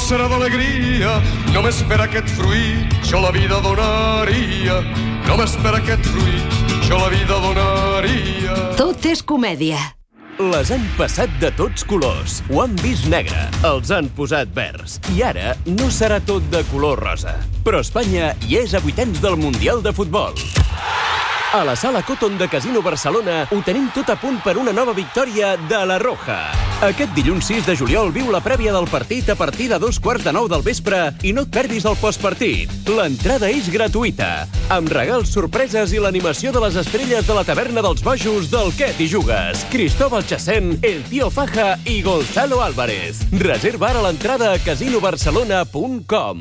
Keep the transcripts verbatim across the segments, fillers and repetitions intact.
serà d'alegria. Només per aquest fruit jo la vida donaria. Només per aquest fruit jo la vida donaria. Tot és comèdia. Les han passat de tots colors. Ho han vist negre, els han posat verds. I ara no serà tot de color rosa. Però Espanya hi és a vuitens del Mundial de Futbol. A la Sala Cotton de Casino Barcelona ho tenim tot a punt per una nova victòria de la Roja. Aquest dilluns sis de juliol viu la prèvia del partit a partir de dos quarts de nou del vespre i no et perdis el postpartit. L'entrada és gratuïta, amb regals, sorpreses i l'animació de les estrelles de la taverna dels bojos del Què t'hi jugues, Cristóbal Chacén, El Tío Faja i Gonzalo Álvarez. Reserva ara l'entrada a casino barcelona punt com.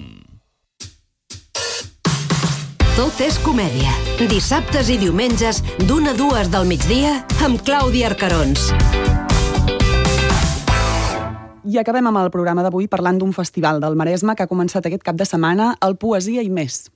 Tot és comèdia. Dissabtes i diumenges, d'una a dues del migdia, amb Clàudia Arcarons. I acabem amb el programa d'avui parlant d'un festival del Maresme que ha començat aquest cap de setmana, el Poesia i Més.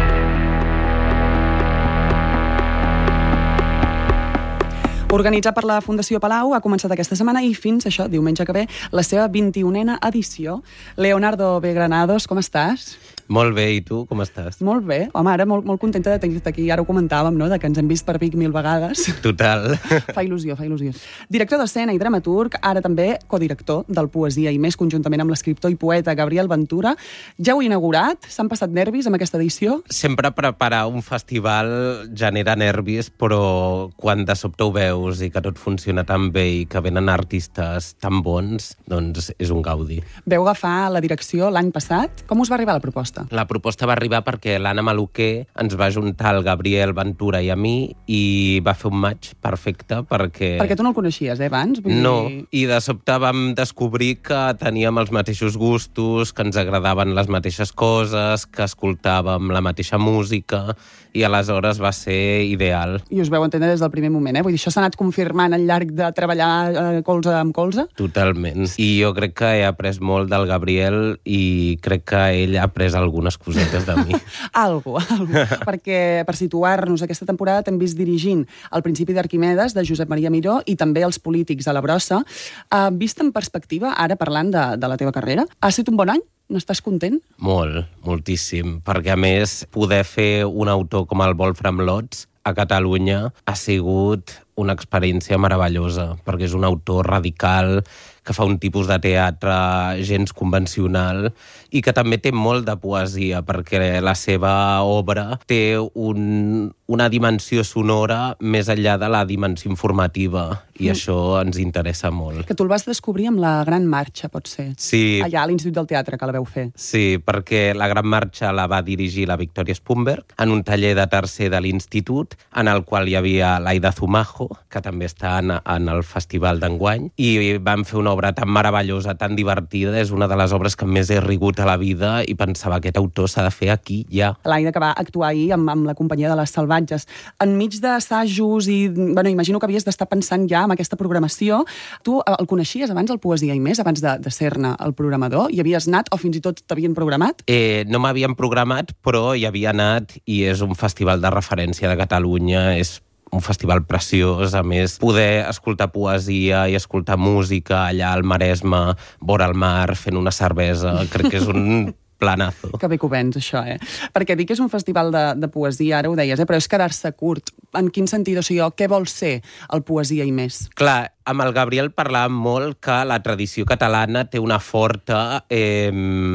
Organitzat per la Fundació Palau, ha començat aquesta setmana i fins, això, diumenge que ve, la seva vint-i-unena edició. Leonardo B. Granados, com estàs? Molt bé, i tu, com estàs? Molt bé. Home, ara molt, molt contenta de tenir-te aquí. Ara ho comentàvem, no?, de que ens hem vist per Vic mil vegades. Total. Fa il·lusió, fa il·lusió. Director d'escena i dramaturg, ara també codirector del Poesia i Més, conjuntament amb l'escriptor i poeta Gabriel Ventura. Ja ho he inaugurat? S'han passat nervis amb aquesta edició? Sempre preparar un festival genera nervis, però quan de sobte ho veus i que tot funciona tan bé i que venen artistes tan bons, doncs és un gaudi. Veu agafar la direcció l'any passat. Com us va arribar la proposta? La proposta va arribar perquè l'Anna Maluquer ens va juntar el Gabriel Ventura i a mi i va fer un match perfecte perquè... Perquè tu no el coneixies, eh, abans? Vull no, dir... i de sobte vam descobrir que teníem els mateixos gustos, que ens agradaven les mateixes coses, que escoltàvem la mateixa música, i aleshores va ser ideal. I us veu entendre des del primer moment, eh? Vull dir, això s'ha anat confirmant al llarg de treballar eh, colze amb colze? Totalment. I jo crec que he après molt del Gabriel i crec que ell ha après algunes cosetes de mi. algo, algo. Perquè, per situar-nos, aquesta temporada t'hem vist dirigint El principi d'Arquimedes, de Josep Maria Miró, i també Els polítics a la brossa. Uh, vist en perspectiva, ara parlant de, de la teva carrera, ha estat un bon any? N'estàs content? Molt, moltíssim. Perquè, a més, poder fer un autor com el Wolfram Lotz a Catalunya ha sigut una experiència meravellosa, perquè és un autor radical, que fa un tipus de teatre gens convencional i que també té molt de poesia, perquè la seva obra té un, una dimensió sonora més enllà de la dimensió informativa, i mm. això ens interessa molt. Que tu el vas descobrir amb la Gran Marxa, pot ser? Sí. Allà a l'Institut del Teatre, que la veu fer. Sí, perquè la Gran Marxa la va dirigir la Victòria Spumberg en un taller de tercer de l'Institut, en el qual hi havia l'Aida Zumajo, que també està en, en el festival d'enguany, i vam fer una obra tan meravellosa, tan divertida, és una de les obres que més he rigut a la vida i pensava que aquest autor s'ha de fer aquí, ja. L'Aida, que va actuar ahir amb, amb la companyia de les Salvatges. Enmig d'assajos i, bueno, imagino que havies d'estar pensant ja en aquesta programació. Tu el coneixies abans, el Poesia i Més, abans de, de ser-ne el programador? Hi havies anat o fins i tot t'havien programat? Eh, no m'havien programat, però hi havia anat i és un festival de referència de Catalunya, és un festival preciós, a més, poder escoltar poesia i escoltar música allà al Maresme, vora el mar, fent una cervesa, crec que és un planazo. Que bé que ho vens, això, eh? Perquè dic que és un festival de, de poesia, ara ho deies, eh? Però és quedar-se curt. En quin sentit? O sigui, què vol ser el Poesia i Més? Clar, amb el Gabriel parlàvem molt que la tradició catalana té una forta eh,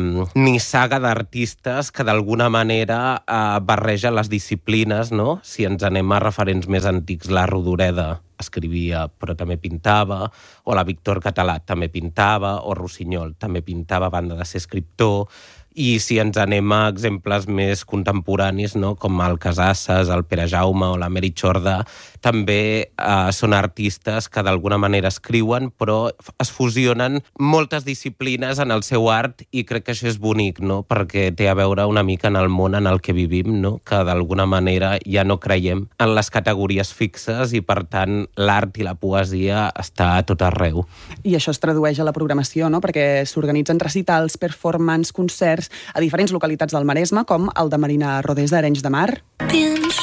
nissaga d'artistes que d'alguna manera eh, barreja les disciplines, no? Si ens anem a referents més antics, la Rodoreda escrivia però també pintava, o la Víctor Català també pintava, o Rossinyol també pintava a banda de ser escriptor. I si ens anem a exemples més contemporanis, no? Com el Casasses, el Pere Jaume o la Mary Chorda, també eh, són artistes que d'alguna manera escriuen, però es fusionen moltes disciplines en el seu art i crec que això és bonic, no? Perquè té a veure una mica en el món en el que vivim, no? Que d'alguna manera ja no creiem en les categories fixes i, per tant, l'art i la poesia està a tot arreu. I això es tradueix a la programació, no? Perquè s'organitzen recitals, performance, concerts a diferents localitats del Maresme, com el de Marina Rodés d'Arenys de Mar.